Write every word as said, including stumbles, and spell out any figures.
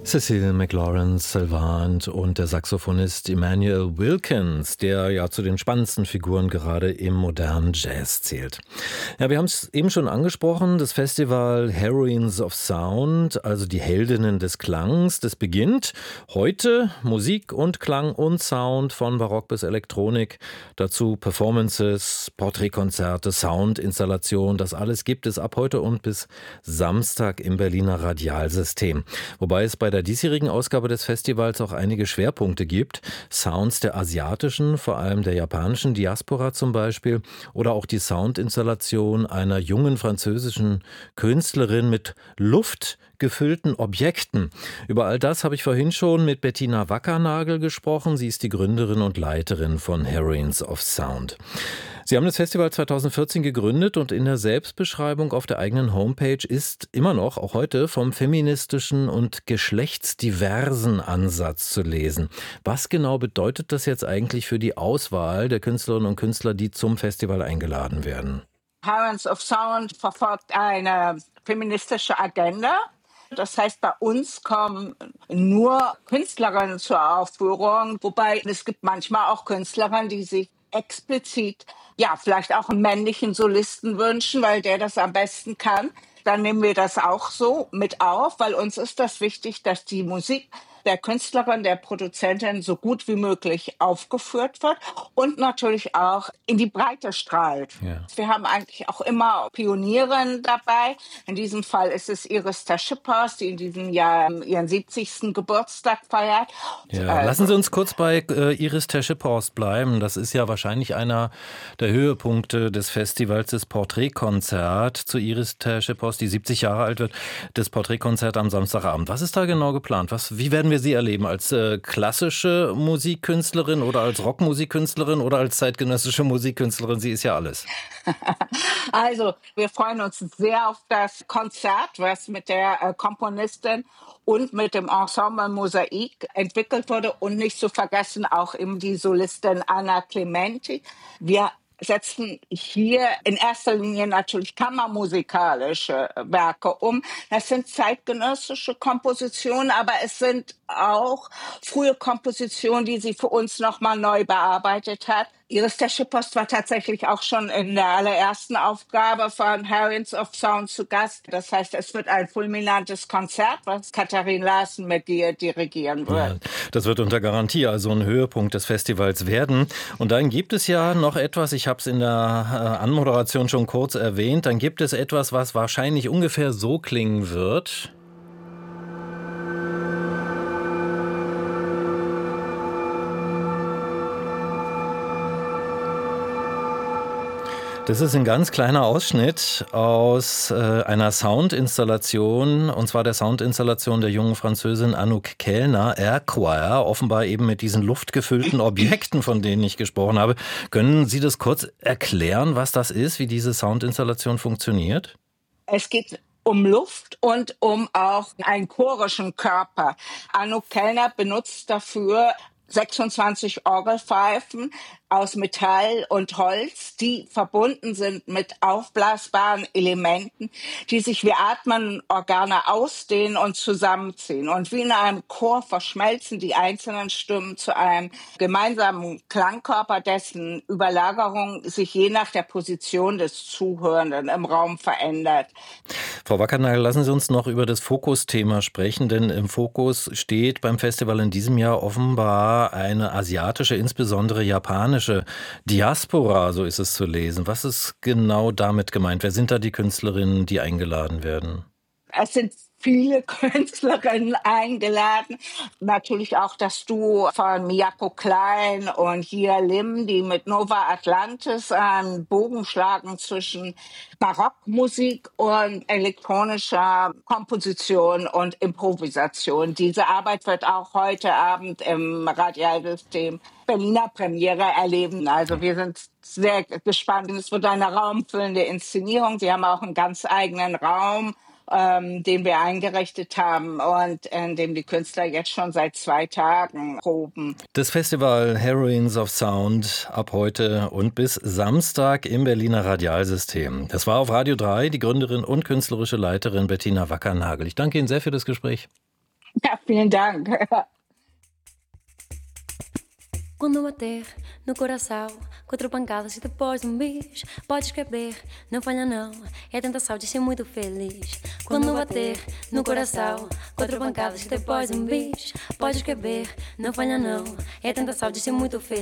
Cecile McLaurin-Salvant und der Saxophonist Emmanuel Wilkins, der ja zu den spannendsten Figuren gerade im modernen Jazz zählt. Ja, wir haben es eben schon angesprochen, das Festival Heroines of Sound, also die Heldinnen des Klangs, das beginnt heute. Musik und Klang und Sound von Barock bis Elektronik, dazu Performances, Porträtkonzerte, Soundinstallationen, das alles gibt es ab heute und bis Samstag im Berliner Radialsystem. Wobei es bei der diesjährigen Ausgabe des Festivals auch einige Schwerpunkte gibt. Sounds der asiatischen, vor allem der japanischen Diaspora zum Beispiel, oder auch die Soundinstallation einer jungen französischen Künstlerin mit luftgefüllten Objekten. Über all das habe ich vorhin schon mit Bettina Wackernagel gesprochen. Sie ist die Gründerin und Leiterin von Heroines of Sound. Sie haben das Festival zweitausendvierzehn gegründet und in der Selbstbeschreibung auf der eigenen Homepage ist immer noch, auch heute, vom feministischen und geschlechtsdiversen Ansatz zu lesen. Was genau bedeutet das jetzt eigentlich für die Auswahl der Künstlerinnen und Künstler, die zum Festival eingeladen werden? Heroines of Sound verfolgt eine feministische Agenda. Das heißt, bei uns kommen nur Künstlerinnen zur Aufführung, wobei es gibt manchmal auch Künstlerinnen, die sich explizit, ja, vielleicht auch einen männlichen Solisten wünschen, weil der das am besten kann. Dann nehmen wir das auch so mit auf, weil uns ist das wichtig, dass die Musik der Künstlerin, der Produzentin so gut wie möglich aufgeführt wird und natürlich auch in die Breite strahlt. Ja. Wir haben eigentlich auch immer Pionierinnen dabei. In diesem Fall ist es Iris Ter-Schippers, die in diesem Jahr ihren siebzigsten Geburtstag feiert. Ja, äh, lassen Sie uns kurz bei äh, Iris Ter-Schippers bleiben. Das ist ja wahrscheinlich einer der Höhepunkte des Festivals, das Porträtkonzert zu Iris Ter-Schippers, die siebzig Jahre alt wird, das Porträtkonzert am Samstagabend. Was ist da genau geplant? Was, wie werden wir Sie erleben? Als äh, klassische Musikkünstlerin oder als Rockmusikkünstlerin oder als zeitgenössische Musikkünstlerin? Sie ist ja alles. Also, wir freuen uns sehr auf das Konzert, was mit der äh, Komponistin und mit dem Ensemble Mosaik entwickelt wurde und nicht zu vergessen auch eben die Solistin Anna Clementi. Wir setzen hier in erster Linie natürlich kammermusikalische Werke um. Das sind zeitgenössische Kompositionen, aber es sind auch frühe Kompositionen, die sie für uns nochmal neu bearbeitet hat. Iris Ter-Schippers war tatsächlich auch schon in der allerersten Aufgabe von Heroines of Sound zu Gast. Das heißt, es wird ein fulminantes Konzert, was Katharin Larsen mit dir dirigieren wird. Ja, das wird unter Garantie also ein Höhepunkt des Festivals werden. Und dann gibt es ja noch etwas, ich habe es in der Anmoderation schon kurz erwähnt, dann gibt es etwas, was wahrscheinlich ungefähr so klingen wird. Das ist ein ganz kleiner Ausschnitt aus äh, einer Soundinstallation, und zwar der Soundinstallation der jungen Französin Anouk Kellner, Air Choir, offenbar eben mit diesen luftgefüllten Objekten, von denen ich gesprochen habe. Können Sie das kurz erklären, was das ist, wie diese Soundinstallation funktioniert? Es geht um Luft und um auch einen chorischen Körper. Anouk Kellner benutzt dafür sechsundzwanzig Orgelpfeifen aus Metall und Holz, die verbunden sind mit aufblasbaren Elementen, die sich wie atmende Organe ausdehnen und zusammenziehen. Und wie in einem Chor verschmelzen die einzelnen Stimmen zu einem gemeinsamen Klangkörper, dessen Überlagerung sich je nach der Position des Zuhörenden im Raum verändert. Frau Wackernagel, lassen Sie uns noch über das Fokusthema sprechen, denn im Fokus steht beim Festival in diesem Jahr offenbar eine asiatische, insbesondere japanische Diaspora, so ist es zu lesen. Was ist genau damit gemeint? Wer sind da die Künstlerinnen, die eingeladen werden? Es sind viele Künstlerinnen eingeladen. Natürlich auch das Duo von Miyako Klein und Jia Lim, die mit Nova Atlantis einen Bogen schlagen zwischen Barockmusik und elektronischer Komposition und Improvisation. Diese Arbeit wird auch heute Abend im Radialsystem Berliner Premiere erleben. Also wir sind sehr gespannt. Es wird eine raumfüllende Inszenierung. Sie haben auch einen ganz eigenen Raum, ähm, den wir eingerichtet haben und in dem die Künstler jetzt schon seit zwei Tagen proben. Das Festival Heroines of Sound ab heute und bis Samstag im Berliner Radialsystem. Das war auf Radio drei die Gründerin und künstlerische Leiterin Bettina Wackernagel. Ich danke Ihnen sehr für das Gespräch. Ja, vielen Dank. Quando bater no coração, quatro pancadas e depois um bis. Podes caber, não falha não. É tentação de ser muito feliz. Quando bater no coração, quatro pancadas e depois um bis. Podes caber, não falha não. É tentação de ser muito feliz.